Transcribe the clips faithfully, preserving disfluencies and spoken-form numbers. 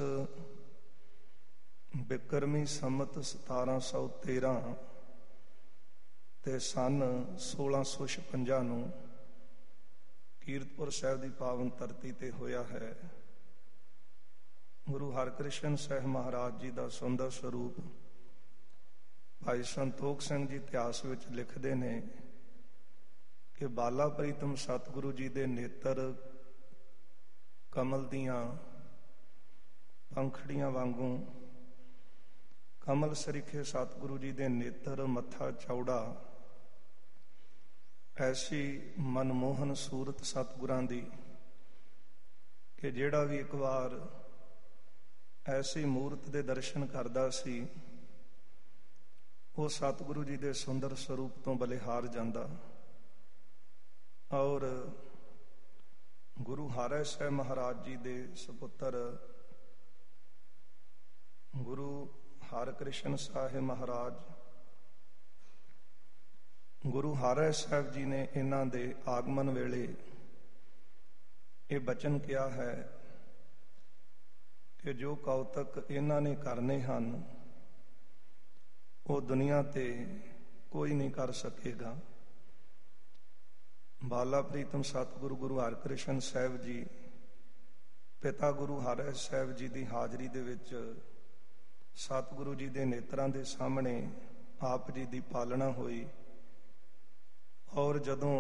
ਬਿਕਰਮੀ ਸੰਮਤ ਸਤਾਰਾਂ ਸੌ ਤੇਰਾਂ ਤੇ ਸੰਨ ਸੋਲਾਂ ਸੌ ਛਪੰਜਾ ਨੂੰ ਕੀਰਤਪੁਰ ਸਾਹਿਬ ਦੀ ਪਾਵਨ ਧਰਤੀ ਤੇ ਹੋਇਆ ਹੈ। ਗੁਰੂ ਹਰਕ੍ਰਿਸ਼ਨ ਸਾਹਿਬ ਮਹਾਰਾਜ ਜੀ ਦਾ ਸੁੰਦਰ ਸਰੂਪ ਭਾਈ ਸੰਤੋਖ ਸਿੰਘ ਜੀ ਇਤਿਹਾਸ ਵਿੱਚ ਲਿਖਦੇ ਨੇ ਕਿ ਬਾਲਾ ਪ੍ਰੀਤਮ ਸਤਿਗੁਰੂ ਜੀ ਦੇ ਨੇਤਰ ਕਮਲ ਦੀਆਂ ਪੰਖੜੀਆਂ ਵਾਂਗੂ, ਕਮਲ ਸਰੀਖੇ ਸਤਿਗੁਰੂ ਜੀ ਦੇ ਨੇਤਰ, ਮੱਥਾ ਚੌੜਾ, ਐਸੀ ਮਨਮੋਹਨ ਸੂਰਤ ਸਤਿਗੁਰਾਂ ਦੀ ਕਿ ਜਿਹੜਾ ਵੀ ਇੱਕ ਵਾਰ ਐਸੀ ਮੂਰਤ ਦੇ ਦਰਸ਼ਨ ਕਰਦਾ ਸੀ ਉਹ ਸਤਿਗੁਰੂ ਜੀ ਦੇ ਸੁੰਦਰ ਸਰੂਪ ਤੋਂ ਬਲਿਹਾਰ ਜਾਂਦਾ। ਔਰ ਗੁਰੂ ਹਰਿ ਸਾਹਿਬ ਮਹਾਰਾਜ ਜੀ ਦੇ ਸੁਪੁੱਤਰ ਗੁਰੂ ਹਰਕ੍ਰਿਸ਼ਨ ਸਾਹਿਬ ਮਹਾਰਾਜ, ਗੁਰੂ ਹਰਿ ਸਾਹਿਬ ਜੀ ਨੇ ਇਹਨਾਂ ਦੇ ਆਗਮਨ ਵੇਲੇ ਇਹ ਬਚਨ ਕਿਹਾ ਹੈ ਕਿ ਜੋ ਕੌਤਕ ਇਹਨਾਂ ਨੇ ਕਰਨੇ ਹਨ ਉਹ ਦੁਨੀਆ ਤੇ ਕੋਈ ਨਹੀਂ ਕਰ ਸਕੇਗਾ। ਬਾਲਾ ਪ੍ਰੀਤਮ ਸਤਿਗੁਰੂ ਗੁਰੂ ਹਰਕ੍ਰਿਸ਼ਨ ਸਾਹਿਬ ਜੀ ਪਿਤਾ ਗੁਰੂ ਹਰਿ ਸਾਹਿਬ ਜੀ ਦੀ ਹਾਜ਼ਰੀ ਦੇ ਵਿੱਚ ਸਤਿਗੁਰੂ ਜੀ ਦੇ ਨੇਤਰਾਂ ਦੇ ਸਾਹਮਣੇ ਆਪ ਜੀ ਦੀ ਪਾਲਣਾ ਹੋਈ। ਔਰ ਜਦੋਂ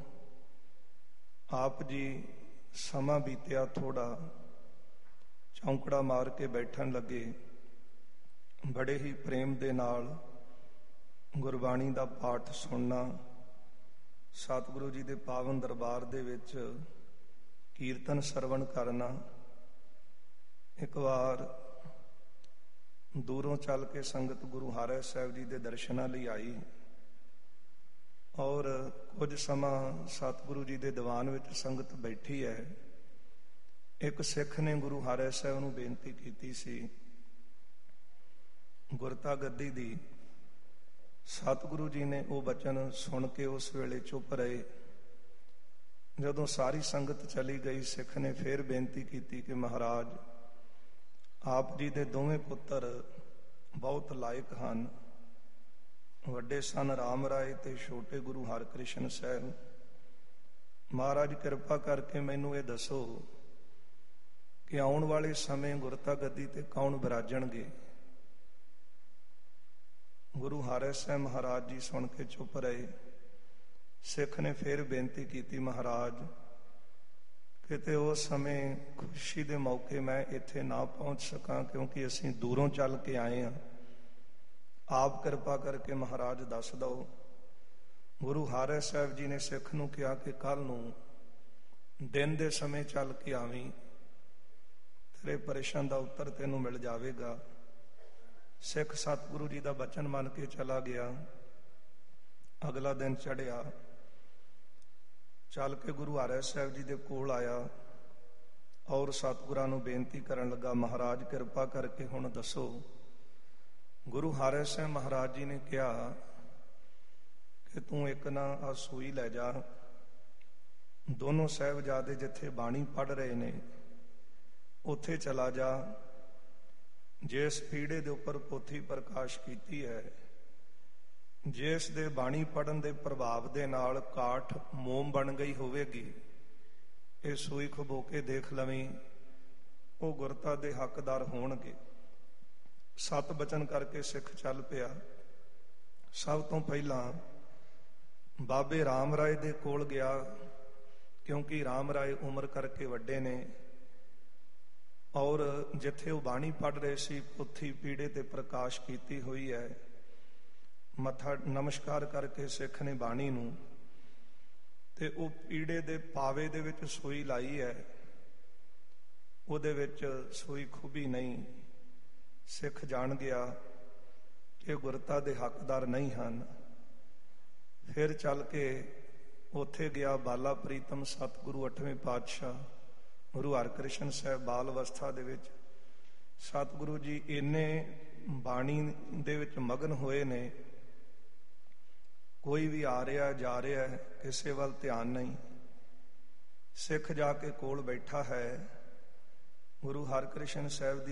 ਆਪ ਜੀ ਸਮਾਂ ਬੀਤਿਆ, ਥੋੜਾ ਚੌਂਕੜਾ ਮਾਰ ਕੇ ਬੈਠਣ ਲੱਗੇ, ਬੜੇ ਹੀ ਪ੍ਰੇਮ ਦੇ ਨਾਲ ਗੁਰਬਾਣੀ ਦਾ ਪਾਠ ਸੁਣਨਾ, ਸਤਿਗੁਰੂ ਜੀ ਦੇ ਪਾਵਨ ਦਰਬਾਰ ਦੇ ਵਿੱਚ ਕੀਰਤਨ ਸਰਵਣ ਕਰਨਾ। ਇੱਕ ਵਾਰ ਦੂਰੋਂ ਚੱਲ ਕੇ ਸੰਗਤ ਗੁਰੂ ਹਰਿ ਸਾਹਿਬ ਜੀ ਦੇ ਦਰਸ਼ਨਾਂ ਲਈ ਆਈ ਔਰ ਕੁਝ ਸਮਾਂ ਸਤਿਗੁਰੂ ਜੀ ਦੇ ਦੀਵਾਨ ਵਿੱਚ ਸੰਗਤ ਬੈਠੀ ਹੈ। ਇੱਕ ਸਿੱਖ ਨੇ ਗੁਰੂ ਹਰਿ ਸਾਹਿਬ ਨੂੰ ਬੇਨਤੀ ਕੀਤੀ ਸੀ ਗੁਰਤਾ ਗੱਦੀ ਦੀ। ਸਤਿਗੁਰੂ ਜੀ ਨੇ ਉਹ ਬਚਨ ਸੁਣ ਕੇ ਉਸ ਵੇਲੇ ਚੁੱਪ ਰਹੇ। ਜਦੋਂ ਸਾਰੀ ਸੰਗਤ ਚਲੀ ਗਈ, ਸਿੱਖ ਨੇ ਫੇਰ ਬੇਨਤੀ ਕੀਤੀ ਕਿ ਮਹਾਰਾਜ, ਆਪ ਜੀ ਦੇ ਦੋਵੇਂ ਪੁੱਤਰ ਬਹੁਤ ਲਾਇਕ ਹਨ। ਵੱਡੇ ਸਨ ਰਾਮ ਰਾਏ ਤੇ ਛੋਟੇ ਗੁਰੂ ਹਰਕ੍ਰਿਸ਼ਨ ਸਾਹਿਬ। ਮਹਾਰਾਜ ਕਿਰਪਾ ਕਰਕੇ ਮੈਨੂੰ ਇਹ ਦੱਸੋ ਕਿ ਆਉਣ ਵਾਲੇ ਸਮੇਂ ਗੁਰਤਾ ਗੱਦੀ ਤੇ ਕੌਣ ਬਿਰਾਜਣਗੇ। ਗੁਰੂ ਹਰਿ ਸਾਹਿਬ ਮਹਾਰਾਜ ਜੀ ਸੁਣ ਕੇ ਚੁੱਪ ਰਹੇ। ਸਿੱਖ ਨੇ ਫੇਰ ਬੇਨਤੀ ਕੀਤੀ, ਮਹਾਰਾਜ ਕਿਤੇ ਉਸ ਸਮੇਂ ਖੁਸ਼ੀ ਦੇ ਮੌਕੇ ਮੈਂ ਇੱਥੇ ਨਾ ਪਹੁੰਚ ਸਕਾਂ ਕਿਉਂਕਿ ਅਸੀਂ ਦੂਰੋਂ ਚੱਲ ਕੇ ਆਏ ਹਾਂ। ਆਪ ਕਿਰਪਾ ਕਰਕੇ ਮਹਾਰਾਜ ਦੱਸ ਦਿਓ। ਗੁਰੂ ਹਰਿ ਸਾਹਿਬ ਜੀ ਨੇ ਸਿੱਖ ਨੂੰ ਕਿਹਾ ਕਿ ਕੱਲ ਨੂੰ ਦਿਨ ਦੇ ਸਮੇਂ ਚੱਲ ਕੇ ਆਵੀਂ, ਤੇਰੇ ਪ੍ਰਸ਼ਨ ਦਾ ਉੱਤਰ ਤੈਨੂੰ ਮਿਲ ਜਾਵੇਗਾ। ਸਿੱਖ ਸਤਿਗੁਰੂ ਜੀ ਦਾ ਬਚਨ ਮੰਨ ਕੇ ਚਲਾ ਗਿਆ। ਅਗਲਾ ਦਿਨ ਚੜ੍ਹਿਆ, ਚੱਲ ਕੇ ਗੁਰੂ ਹਰਿ ਸਾਹਿਬ ਜੀ ਦੇ ਕੋਲ ਆਇਆ ਔਰ ਸਤਿਗੁਰਾਂ ਨੂੰ ਬੇਨਤੀ ਕਰਨ ਲੱਗਾ, ਮਹਾਰਾਜ ਕਿਰਪਾ ਕਰਕੇ ਹੁਣ ਦੱਸੋ। ਗੁਰੂ ਹਰਿ ਸਾਹਿਬ ਮਹਾਰਾਜ ਜੀ ਨੇ ਕਿਹਾ ਕਿ ਤੂੰ ਇੱਕ ਨਾ ਆ ਸੂਈ ਲੈ ਜਾ, ਦੋਨੋਂ ਸਾਹਿਬਜ਼ਾਦੇ ਜਿੱਥੇ ਬਾਣੀ ਪੜ੍ਹ ਰਹੇ ਨੇ ਉੱਥੇ ਚਲਾ ਜਾ। ਜਿਸ ਪੀੜੇ ਦੇ ਉੱਪਰ ਪੋਥੀ ਪ੍ਰਕਾਸ਼ ਕੀਤੀ ਹੈ, ਜਿਸ ਦੇ ਬਾਣੀ ਪੜ੍ਹਨ ਦੇ ਪ੍ਰਭਾਵ ਦੇ ਨਾਲ ਕਾਠ ਮੋਮ ਬਣ ਗਈ ਹੋਵੇਗੀ, ਇਹ ਸੂਈ ਖੁਬੋ ਕੇ ਦੇਖ ਲਵੀਂ, ਉਹ ਗੁਰਤਾ ਦੇ ਹੱਕਦਾਰ ਹੋਣਗੇ। ਸਤ ਬਚਨ ਕਰਕੇ ਸਿੱਖ ਚੱਲ ਪਿਆ। ਸਭ ਤੋਂ ਪਹਿਲਾਂ ਬਾਬੇ ਰਾਮ ਰਾਏ ਦੇ ਕੋਲ ਗਿਆ ਕਿਉਂਕਿ ਰਾਮ ਰਾਏ ਉਮਰ ਕਰਕੇ ਵੱਡੇ ਨੇ ਔਰ ਜਿੱਥੇ ਉਹ ਬਾਣੀ ਪੜ੍ਹ ਰਹੇ ਸੀ ਪੋਥੀ ਪੀੜੇ ਤੇ ਪ੍ਰਕਾਸ਼ ਕੀਤੀ ਹੋਈ ਹੈ। ਮੱਥਾ ਨਮਸਕਾਰ ਕਰਕੇ ਸਿੱਖ ਨੇ ਬਾਣੀ ਨੂੰ ਤੇ ਉਹ ਪੀੜੇ ਦੇ ਪਾਵੇ ਦੇ ਵਿੱਚ ਸੂਈ ਲਾਈ ਹੈ, ਉਹਦੇ ਵਿੱਚ ਸੂਈ ਖੁੱਭੀ ਨਹੀਂ। ਸਿੱਖ ਜਾਣ ਗਿਆ ਕਿ ਗੁਰਤਾ ਦੇ ਹੱਕਦਾਰ ਨਹੀਂ ਹਨ। ਫਿਰ ਚੱਲ ਕੇ ਉੱਥੇ ਗਿਆ ਬਾਲਾ ਪ੍ਰੀਤਮ ਸਤਿਗੁਰੂ ਅੱਠਵੇਂ ਪਾਤਸ਼ਾਹ ਗੁਰੂ ਹਰਕ੍ਰਿਸ਼ਨ ਸਾਹਿਬ ਬਾਲ ਅਵਸਥਾ ਦੇ ਵਿੱਚ। ਸਤਿਗੁਰੂ ਜੀ ਇੰਨੇ ਬਾਣੀ ਦੇ ਵਿੱਚ ਮਗਨ ਹੋਏ ਨੇ, ਕੋਈ ਵੀ ਆ ਰਿਹਾ ਜਾ ਰਿਹਾ ਕਿਸੇ ਵੱਲ ਧਿਆਨ ਨਹੀਂ। ਸਿੱਖ ਜਾ ਕੇ ਕੋਲ ਬੈਠਾ ਹੈ, ਗੁਰੂ ਹਰਕ੍ਰਿਸ਼ਨ ਸਾਹਿਬ ਦੀ